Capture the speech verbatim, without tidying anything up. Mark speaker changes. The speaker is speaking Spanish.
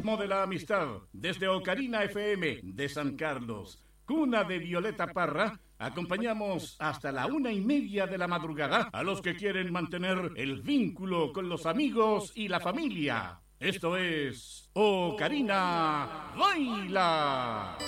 Speaker 1: ritmo de la amistad, desde Ocarina F M de San Carlos, cuna de Violeta Parra, acompañamos hasta la una y media de la madrugada a los que quieren mantener el vínculo con los amigos y la familia. Esto es Ocarina Baila.